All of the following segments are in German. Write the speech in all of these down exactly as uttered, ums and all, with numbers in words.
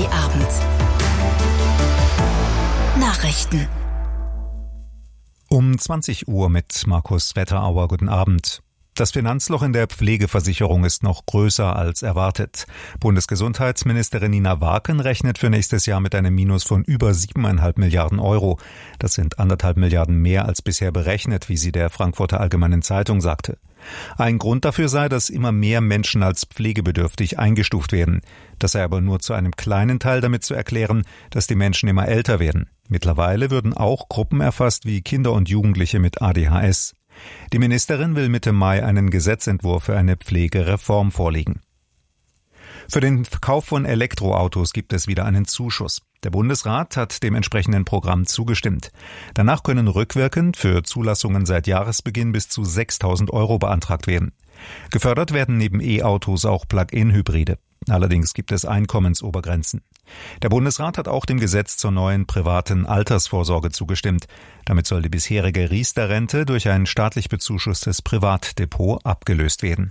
Abend. Nachrichten. Um zwanzig Uhr mit Markus Wetterauer. Guten Abend. Das Finanzloch in der Pflegeversicherung ist noch größer als erwartet. Bundesgesundheitsministerin Nina Warken rechnet für nächstes Jahr mit einem Minus von über siebeneinhalb Milliarden Euro. Das sind anderthalb Milliarden mehr als bisher berechnet, wie sie der Frankfurter Allgemeinen Zeitung sagte. Ein Grund dafür sei, dass immer mehr Menschen als pflegebedürftig eingestuft werden. Das sei aber nur zu einem kleinen Teil damit zu erklären, dass die Menschen immer älter werden. Mittlerweile würden auch Gruppen erfasst wie Kinder und Jugendliche mit A D H S. Die Ministerin will Mitte Mai einen Gesetzentwurf für eine Pflegereform vorlegen. Für den Verkauf von Elektroautos gibt es wieder einen Zuschuss. Der Bundesrat hat dem entsprechenden Programm zugestimmt. Danach können rückwirkend für Zulassungen seit Jahresbeginn bis zu sechstausend Euro beantragt werden. Gefördert werden neben E-Autos auch Plug-in-Hybride. Allerdings gibt es Einkommensobergrenzen. Der Bundesrat hat auch dem Gesetz zur neuen privaten Altersvorsorge zugestimmt. Damit soll die bisherige Riester-Rente durch ein staatlich bezuschusstes Privatdepot abgelöst werden.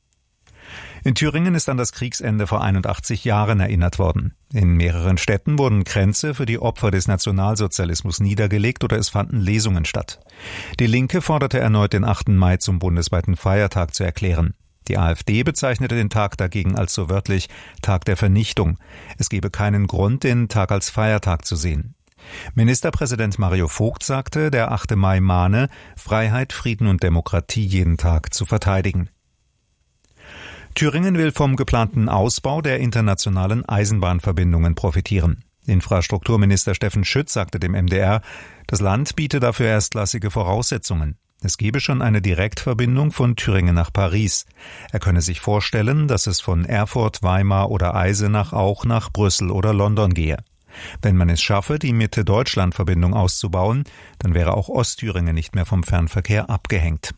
In Thüringen ist an das Kriegsende vor einundachtzig Jahren erinnert worden. In mehreren Städten wurden Kränze für die Opfer des Nationalsozialismus niedergelegt oder es fanden Lesungen statt. Die Linke forderte erneut, den achten Mai zum bundesweiten Feiertag zu erklären. Die AfD bezeichnete den Tag dagegen als so wörtlich Tag der Vernichtung. Es gebe keinen Grund, den Tag als Feiertag zu sehen. Ministerpräsident Mario Vogt sagte, der achte Mai mahne, Freiheit, Frieden und Demokratie jeden Tag zu verteidigen. Thüringen will vom geplanten Ausbau der internationalen Eisenbahnverbindungen profitieren. Infrastrukturminister Steffen Schütz sagte dem M D R, das Land biete dafür erstklassige Voraussetzungen. Es gebe schon eine Direktverbindung von Thüringen nach Paris. Er könne sich vorstellen, dass es von Erfurt, Weimar oder Eisenach auch nach Brüssel oder London gehe. Wenn man es schaffe, die Mitte-Deutschland-Verbindung auszubauen, dann wäre auch Ostthüringen nicht mehr vom Fernverkehr abgehängt.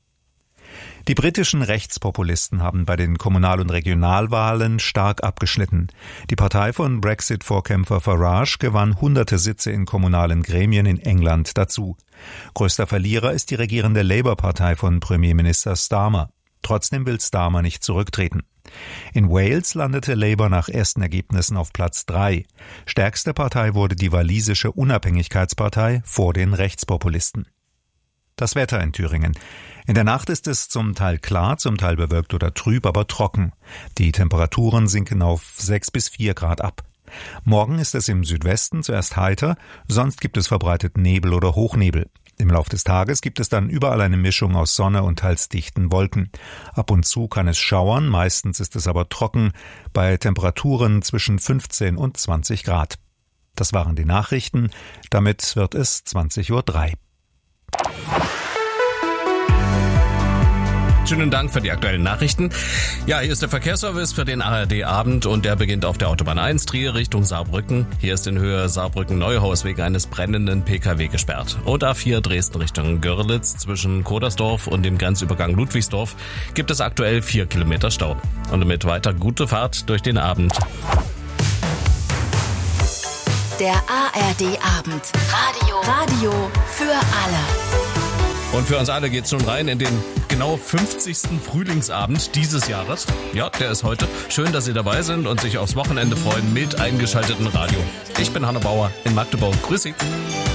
Die britischen Rechtspopulisten haben bei den Kommunal- und Regionalwahlen stark abgeschnitten. Die Partei von Brexit-Vorkämpfer Farage gewann hunderte Sitze in kommunalen Gremien in England dazu. Größter Verlierer ist die regierende Labour-Partei von Premierminister Starmer. Trotzdem will Starmer nicht zurücktreten. In Wales landete Labour nach ersten Ergebnissen auf Platz drei. Stärkste Partei wurde die walisische Unabhängigkeitspartei vor den Rechtspopulisten. Das Wetter in Thüringen. In der Nacht ist es zum Teil klar, zum Teil bewölkt oder trüb, aber trocken. Die Temperaturen sinken auf sechs bis vier Grad ab. Morgen ist es im Südwesten zuerst heiter, sonst gibt es verbreitet Nebel oder Hochnebel. Im Lauf des Tages gibt es dann überall eine Mischung aus Sonne und teils dichten Wolken. Ab und zu kann es schauern, meistens ist es aber trocken, bei Temperaturen zwischen fünfzehn und zwanzig Grad. Das waren die Nachrichten, damit wird es zwanzig Uhr drei. Schönen Dank für die aktuellen Nachrichten. Ja, hier ist der Verkehrsservice für den A R D-Abend und der beginnt auf der Autobahn eins Trier Richtung Saarbrücken. Hier ist in Höhe Saarbrücken-Neuhaus wegen eines brennenden P K W gesperrt. Und A vier Dresden Richtung Görlitz zwischen Kodersdorf und dem Grenzübergang Ludwigsdorf gibt es aktuell vier Kilometer Stau. Und damit weiter gute Fahrt durch den Abend. Der A R D-Abend. Radio. Radio für alle. Und für uns alle geht's nun rein in den genau fünfzigsten Frühlingsabend dieses Jahres. Ja, der ist heute. Schön, dass Sie dabei sind und sich aufs Wochenende freuen mit eingeschaltetem Radio. Ich bin Hanne Bauer in Magdeburg. Grüß Sie.